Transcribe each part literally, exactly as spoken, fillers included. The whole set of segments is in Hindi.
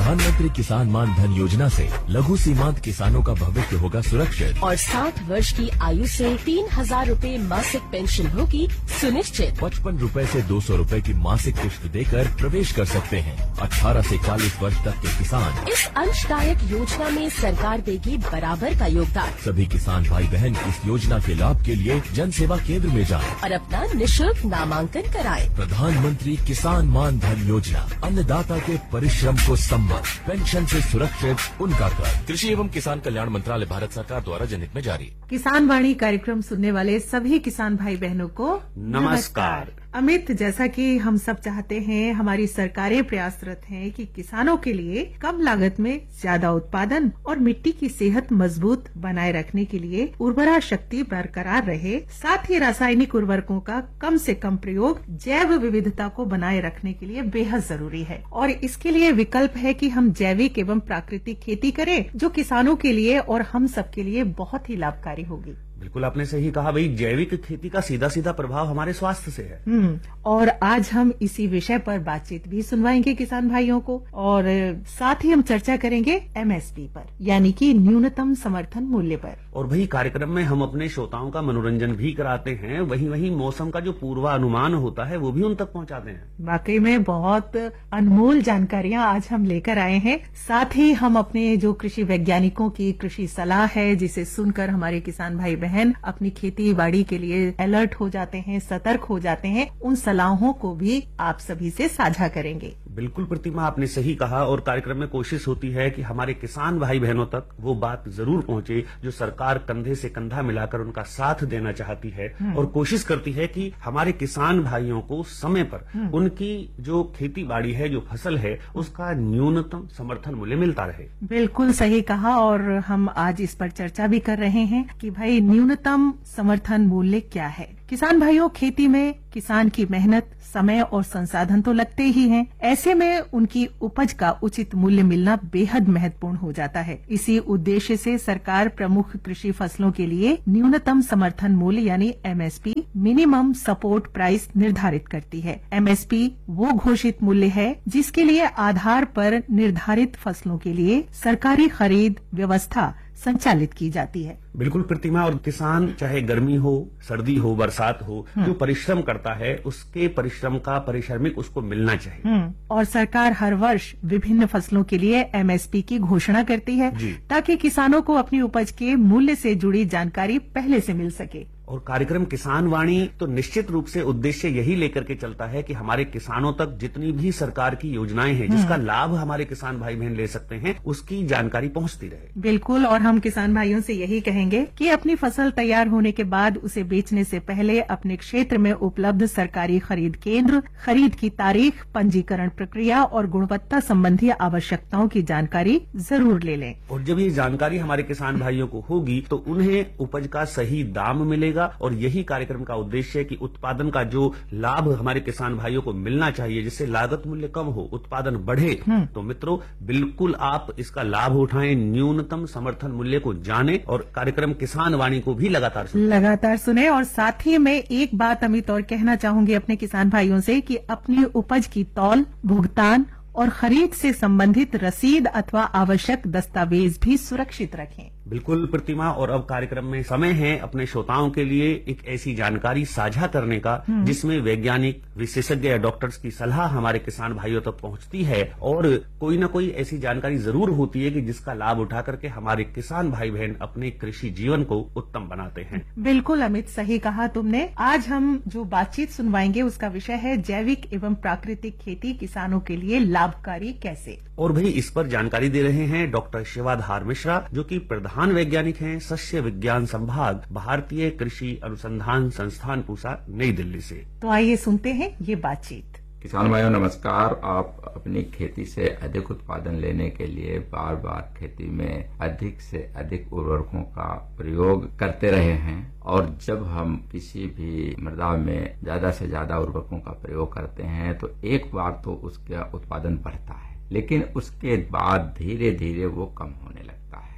प्रधानमंत्री किसान मान धन योजना से लघु सीमांत किसानों का भविष्य होगा सुरक्षित और साठ वर्ष की आयु से तीन हजार रूपए मासिक पेंशन होगी सुनिश्चित। पचपन रूपए से दो सौ रूपए की मासिक किश्त देकर प्रवेश कर सकते हैं। अठारह से चालीस वर्ष तक के किसान इस अंशदायक योजना में सरकार देगी बराबर का योगदान। सभी किसान भाई बहन इस योजना के लाभ के लिए जन सेवा केंद्र में जाएं और अपना निशुल्क नामांकन कराएं। प्रधानमंत्री किसान मान धन योजना, अन्नदाता के परिश्रम को सम्मान, पेंशन से सुरक्षित उनका कर। कृषि एवं किसान कल्याण मंत्रालय, भारत सरकार द्वारा जनहित में जारी। किसान वाणी कार्यक्रम सुनने वाले सभी किसान भाई बहनों को नमस्कार। अमित, जैसा कि हम सब चाहते हैं, हमारी सरकारें प्रयासरत हैं कि किसानों के लिए कम लागत में ज्यादा उत्पादन और मिट्टी की सेहत मजबूत बनाए रखने के लिए उर्वरा शक्ति बरकरार रहे, साथ ही रासायनिक उर्वरकों का कम से कम प्रयोग जैव विविधता को बनाए रखने के लिए बेहद जरूरी है। और इसके लिए विकल्प है कि हम जैविक एवं प्राकृतिक खेती करें, जो किसानों के लिए और हम सब के लिए बहुत ही लाभकारी होगी। बिल्कुल आपने सही कहा भाई, जैविक खेती का सीधा सीधा प्रभाव हमारे स्वास्थ्य से है। हम्म और आज हम इसी विषय पर बातचीत भी सुनवाएंगे किसान भाइयों को, और साथ ही हम चर्चा करेंगे एमएसपी पर, यानी कि न्यूनतम समर्थन मूल्य पर। और वही कार्यक्रम में हम अपने श्रोताओं का मनोरंजन भी कराते हैं, वही वही मौसम का जो पूर्वानुमान होता है वो भी उन तक पहुंचाते हैं। वाकई में बहुत अनमोल जानकारियां आज हम लेकर आए हैं। साथ ही हम अपने जो कृषि वैज्ञानिकों की कृषि सलाह है, जिसे सुनकर हमारे किसान भाई बहन अपनी खेती बाड़ी के लिए अलर्ट हो जाते हैं, सतर्क हो जाते हैं, उन सलाहों को भी आप सभी से साझा करेंगे। बिल्कुल प्रतिमा, आपने सही कहा। और कार्यक्रम में कोशिश होती है कि हमारे किसान भाई बहनों तक वो बात जरूर पहुंचे जो सरकार कंधे से कंधा मिलाकर उनका साथ देना चाहती है, और कोशिश करती है कि हमारे किसान भाइयों को समय पर उनकी जो खेती बाड़ी है, जो फसल है, उसका न्यूनतम समर्थन मूल्य मिलता रहे। बिल्कुल सही कहा। और हम आज इस पर चर्चा भी कर रहे हैं कि भाई न्यूनतम समर्थन मूल्य क्या है। किसान भाइयों, खेती में किसान की मेहनत, समय और संसाधन तो लगते ही हैं। ऐसे में उनकी उपज का उचित मूल्य मिलना बेहद महत्वपूर्ण हो जाता है। इसी उद्देश्य से सरकार प्रमुख कृषि फसलों के लिए न्यूनतम समर्थन मूल्य यानी एमएसपी, मिनिमम सपोर्ट प्राइस निर्धारित करती है। एमएसपी वो घोषित मूल्य है जिसके लिए आधार पर निर्धारित फसलों के लिए सरकारी खरीद व्यवस्था संचालित की जाती है। बिल्कुल प्रतिमा। और किसान चाहे गर्मी हो, सर्दी हो, बरसात हो, जो परिश्रम करता है उसके परिश्रम का परिश्रमिक उसको मिलना चाहिए। और सरकार हर वर्ष विभिन्न फसलों के लिए एमएसपी की घोषणा करती है, ताकि किसानों को अपनी उपज के मूल्य से जुड़ी जानकारी पहले से मिल सके। और कार्यक्रम किसान वाणी तो निश्चित रूप से उद्देश्य यही लेकर के चलता है कि हमारे किसानों तक जितनी भी सरकार की योजनाएं हैं, जिसका लाभ हमारे किसान भाई बहन ले सकते हैं, उसकी जानकारी पहुंचती रहे। बिल्कुल। और हम किसान भाइयों से यही कहेंगे कि अपनी फसल तैयार होने के बाद उसे बेचने से पहले अपने क्षेत्र में उपलब्ध सरकारी खरीद केंद्र, खरीद की तारीख, पंजीकरण प्रक्रिया और गुणवत्ता संबंधी आवश्यकताओं की जानकारी जरूर ले लें। और जब ये जानकारी हमारे किसान भाइयों को होगी तो उन्हें उपज का सही दाम मिलेगा। और यही कार्यक्रम का उद्देश्य है कि उत्पादन का जो लाभ हमारे किसान भाइयों को मिलना चाहिए, जिससे लागत मूल्य कम हो, उत्पादन बढ़े, तो मित्रों बिल्कुल आप इसका लाभ उठाएं, न्यूनतम समर्थन मूल्य को जानें और कार्यक्रम किसान वाणी को भी लगातार सुने लगातार सुने और साथ ही मैं एक बात अमित और कहना चाहूंगी अपने किसान भाइयों से कि अपनी उपज की तौल, भुगतान और खरीद से संबंधित रसीद अथवा आवश्यक दस्तावेज भी सुरक्षित रखें। बिल्कुल प्रतिमा। और अब कार्यक्रम में समय है अपने श्रोताओं के लिए एक ऐसी जानकारी साझा करने का जिसमें वैज्ञानिक, विशेषज्ञ या डॉक्टर्स की सलाह हमारे किसान भाइयों तक पहुंचती है, और कोई न कोई ऐसी जानकारी जरूर होती है कि जिसका लाभ उठा करके हमारे किसान भाई बहन अपने कृषि जीवन को उत्तम बनाते हैं। बिल्कुल अमित, सही कहा तुमने। आज हम जो बातचीत सुनवाएंगे उसका विषय है जैविक एवं प्राकृतिक खेती किसानों के लिए लाभकारी कैसे। और भाई इस पर जानकारी दे रहे हैं डॉक्टर शिवाधार मिश्रा, जो कि प्रधान वैज्ञानिक हैं सस्य विज्ञान संभाग, भारतीय कृषि अनुसंधान संस्थान पूसा, नई दिल्ली से। तो आइए सुनते हैं ये बातचीत। किसान भाइयों नमस्कार। आप अपनी खेती से अधिक उत्पादन लेने के लिए बार बार खेती में अधिक से अधिक उर्वरकों का प्रयोग करते रहे हैं, और जब हम किसी भी मृदा में ज्यादा से ज्यादा उर्वरकों का प्रयोग करते हैं तो एक बार तो उसका उत्पादन बढ़ता है, लेकिन उसके बाद धीरे धीरे वो कम होने लगता है,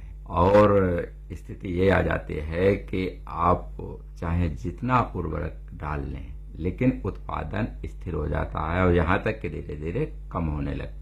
और स्थिति ये आ जाती है कि आप चाहे जितना उर्वरक डाल लें, लेकिन उत्पादन स्थिर हो जाता है और यहाँ तक कि धीरे धीरे कम होने लगता है।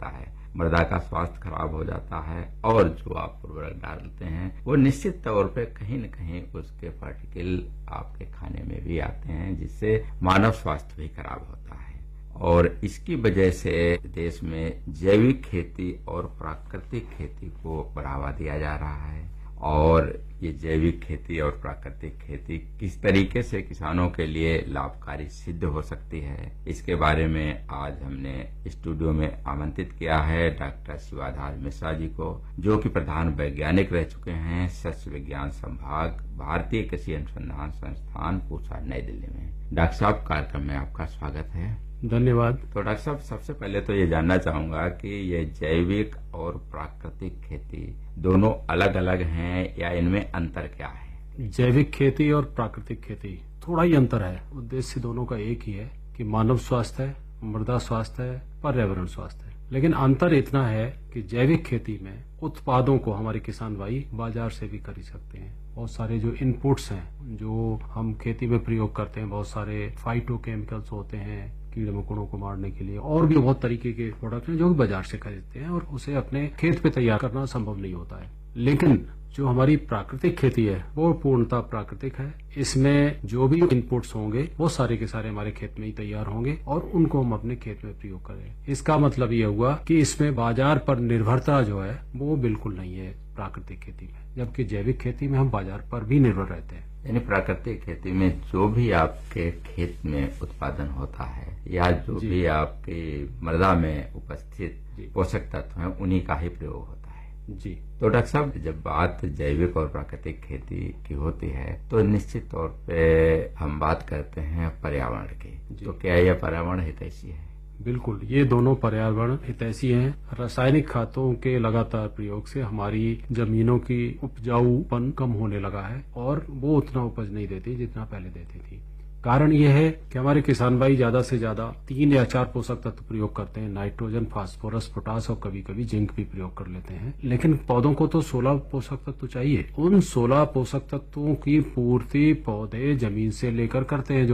मृदा का स्वास्थ्य खराब हो जाता है और जो आप उर्वरक डालते हैं वो निश्चित तौर पे कहीं न कहीं उसके पार्टिकल आपके खाने में भी आते हैं, जिससे मानव स्वास्थ्य भी खराब होता है। और इसकी वजह से देश में जैविक खेती और प्राकृतिक खेती को बढ़ावा दिया जा रहा है। और ये जैविक खेती और प्राकृतिक खेती किस तरीके से किसानों के लिए लाभकारी सिद्ध हो सकती है, इसके बारे में आज हमने स्टूडियो में आमंत्रित किया है डॉक्टर शिवाधार मिश्रा जी को, जो कि प्रधान वैज्ञानिक रह चुके हैं सस्य विज्ञान संभाग, भारतीय कृषि अनुसंधान संस्थान, पूसा, नई दिल्ली में। डॉक्टर साहब, कार्यक्रम में आपका स्वागत है। धन्यवाद। तो डॉक्टर साहब, सबसे पहले तो ये जानना चाहूंगा कि ये जैविक और प्राकृतिक खेती दोनों अलग अलग हैं या इनमें अंतर क्या है? जैविक खेती और प्राकृतिक खेती थोड़ा ही अंतर है, उद्देश्य दोनों का एक ही है कि मानव स्वास्थ्य है, मृदा स्वास्थ्य है, पर्यावरण स्वास्थ्य है। लेकिन अंतर इतना है कि जैविक खेती में उत्पादों को हमारे किसान भाई बाजार से भी खरीद सकते हैं। बहुत सारे जो इनपुट्स हैं जो हम खेती में प्रयोग करते हैं, बहुत सारे फाइटो केमिकल्स होते हैं कीड़े मकोड़ों को मारने के लिए, और भी बहुत तरीके के प्रोडक्ट हैं जो भी बाजार से खरीदते हैं और उसे अपने खेत पे तैयार करना संभव नहीं होता है। लेकिन जो हमारी प्राकृतिक खेती है वो पूर्णतः प्राकृतिक है। इसमें जो भी इनपुट्स होंगे वो सारे के सारे हमारे खेत में ही तैयार होंगे और उनको हम अपने खेत में प्रयोग करें। इसका मतलब ये हुआ कि इसमें बाजार पर निर्भरता जो है वो बिल्कुल नहीं है प्राकृतिक खेती में, जबकि जैविक खेती में हम बाजार पर भी निर्भर रहते हैं। यानी प्राकृतिक खेती में जो भी आपके खेत में उत्पादन होता है या जो भी आपके मृदा में उपस्थित पोषक तत्व हैं उन्हीं का ही प्रयोग होता है। जी। तो डॉक्टर साहब, जब बात जैविक और प्राकृतिक खेती की होती है तो निश्चित तौर पे हम बात करते हैं पर्यावरण की। तो क्या यह पर्यावरण हितैषी है? बिल्कुल, ये दोनों पर्यावरण हितैषी हैं। रासायनिक खादों के लगातार प्रयोग से हमारी जमीनों की उपजाऊपन कम होने लगा है और वो उतना उपज नहीं देती जितना पहले देती थी। कारण ये है कि हमारे किसान भाई ज्यादा से ज्यादा तीन या चार पोषक तत्व प्रयोग करते हैं, नाइट्रोजन, फास्फोरस, पोटास और कभी कभी जिंक भी प्रयोग कर लेते हैं। लेकिन पौधों को तो सोलह पोषक तत्व चाहिए। उन सोलह पोषक तत्वों की पूर्ति पौधे जमीन से लेकर करते हैं।